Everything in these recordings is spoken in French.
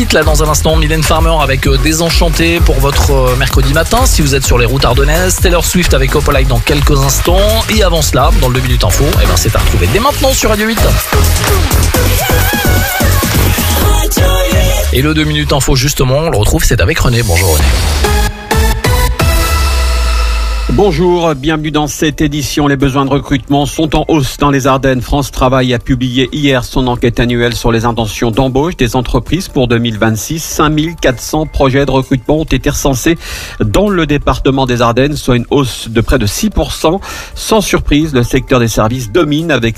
quitte là dans un instant. Mylène Farmer avec Désenchanté pour votre mercredi matin. Si vous êtes sur les routes ardennaises, Taylor Swift avec Opalite dans quelques instants. Et avant cela, dans le 2 minutes info, c'est à retrouver dès maintenant sur Radio 8. Et le 2 minutes info, justement, on le retrouve, c'est avec René. Bonjour René. Bonjour, bienvenue dans cette édition. Les besoins de recrutement sont en hausse dans les Ardennes. France Travail a publié hier son enquête annuelle sur les intentions d'embauche des entreprises pour 2026. 5400 projets de recrutement ont été recensés dans le département des Ardennes, soit une hausse de près de 6%. Sans surprise, le secteur des services domine avec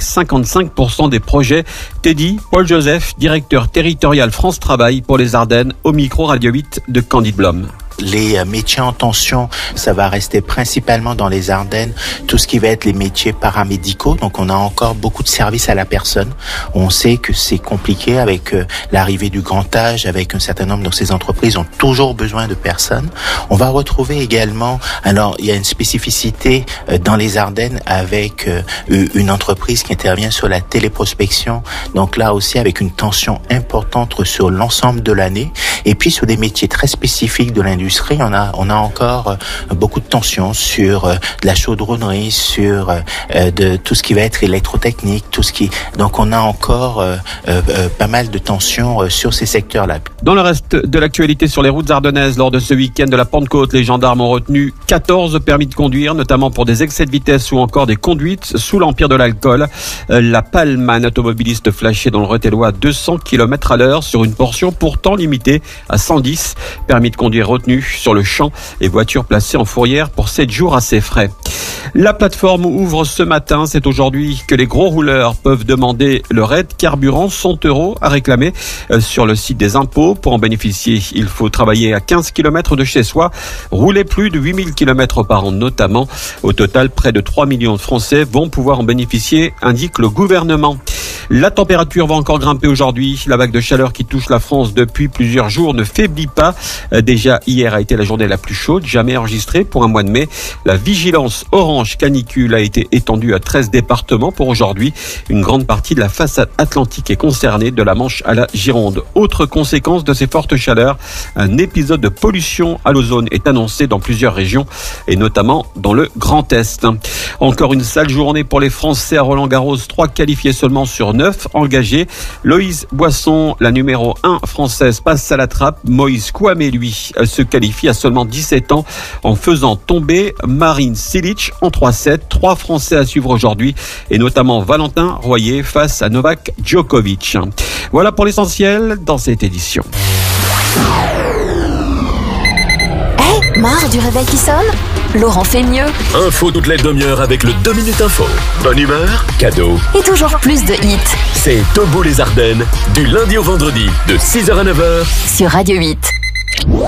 55% des projets. Teddy, Paul Joseph, directeur territorial France Travail pour les Ardennes, au micro Radio 8 de Candide Blom. Les métiers en tension, ça va rester principalement dans les Ardennes, tout ce qui va être les métiers paramédicaux. Donc on a encore beaucoup de services à la personne. On sait que c'est compliqué avec l'arrivée du grand âge, avec un certain nombre de ces entreprises ont toujours besoin de personnes. On va retrouver également, alors il y a une spécificité dans les Ardennes avec une entreprise qui intervient sur la téléprospection. Donc là aussi avec une tension importante sur l'ensemble de l'année. Et puis sur des métiers très spécifiques de l'industrie, on a encore beaucoup de tensions sur de la chaudronnerie, sur de tout ce qui va être électrotechnique, donc on a encore pas mal de tensions sur ces secteurs-là. Dans le reste de l'actualité sur les routes ardennaises, lors de ce week-end de la Pentecôte, les gendarmes ont retenu 14 permis de conduire, notamment pour des excès de vitesse ou encore des conduites sous l'empire de l'alcool. La Palme, un automobiliste flashé dans le Rethel à 200 km/h sur une portion pourtant limitée à 110. Permis de conduire retenu sur le champ et voiture placée en fourrière pour 7 jours à ses frais. La plateforme ouvre ce matin. C'est aujourd'hui que les gros rouleurs peuvent demander le RAID carburant, 100 € à réclamer sur le site des impôts. Pour en bénéficier, il faut travailler à 15 km de chez soi, rouler plus de 8000 km par an notamment. Au total, près de 3 millions de Français vont pouvoir en bénéficier, indique le gouvernement. La température va encore grimper aujourd'hui. La vague de chaleur qui touche la France depuis plusieurs jours ne faiblit pas. Déjà hier a été la journée la plus chaude jamais enregistrée pour un mois de mai. La vigilance orange canicule a été étendue à 13 départements pour aujourd'hui. Une grande partie de la façade atlantique est concernée, de la Manche à la Gironde. Autre conséquence de ces fortes chaleurs, un épisode de pollution à l'ozone est annoncé dans plusieurs régions et notamment dans le Grand Est. Encore une sale journée pour les Français à Roland-Garros. 3 qualifiés seulement sur 9 engagés. Loïse Boisson, la numéro 1 française, passe à la trappe. Moïse Kouamé, lui, se qualifie à seulement 17 ans en faisant tomber Marin Cilic en 3-7. 3 Français à suivre aujourd'hui et notamment Valentin Royer face à Novak Djokovic. Voilà pour l'essentiel dans cette édition. Marre du réveil qui sonne? Laurent fait mieux. Info toute les demi-heures avec le 2 minutes info. Bonne humeur, cadeau. Et toujours plus de hits. C'est Togo les Ardennes, du lundi au vendredi, de 6h à 9h. Sur Radio 8.